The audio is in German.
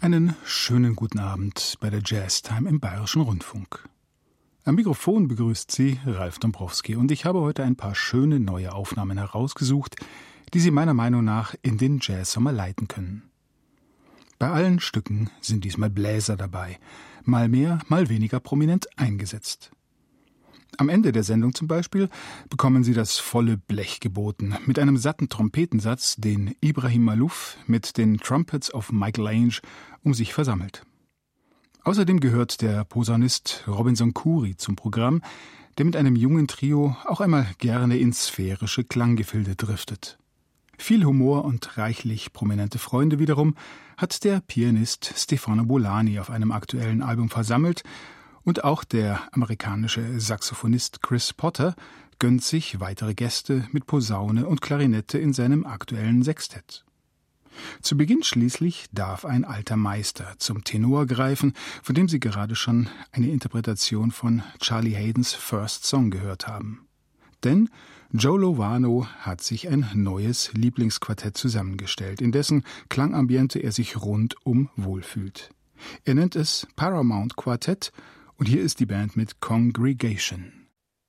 Einen schönen guten Abend bei der Jazztime im Bayerischen Rundfunk. Am Mikrofon begrüßt Sie Ralf Dombrowski und ich habe heute ein paar schöne neue Aufnahmen herausgesucht, die Sie meiner Meinung nach in den Jazzsommer leiten können. Bei allen Stücken sind diesmal Bläser dabei, mal mehr, mal weniger prominent eingesetzt. Am Ende der Sendung zum Beispiel bekommen Sie das volle Blech geboten, mit einem satten Trompetensatz, den Ibrahim Malouf mit den Trumpets of Michael Lange um sich versammelt. Außerdem gehört der Posaunist Robinson Khoury zum Programm, der mit einem jungen Trio auch einmal gerne ins sphärische Klanggefilde driftet. Viel Humor und reichlich prominente Freunde wiederum hat der Pianist Stefano Bolani auf einem aktuellen Album versammelt, und auch der amerikanische Saxophonist Chris Potter gönnt sich weitere Gäste mit Posaune und Klarinette in seinem aktuellen Sextett. Zu Beginn schließlich darf ein alter Meister zum Tenor greifen, von dem Sie gerade schon eine Interpretation von Charlie Haydens First Song gehört haben. Denn Joe Lovano hat sich ein neues Lieblingsquartett zusammengestellt, in dessen Klangambiente er sich rundum wohlfühlt. Er nennt es Paramount Quartett, und hier ist die Band mit Congregation.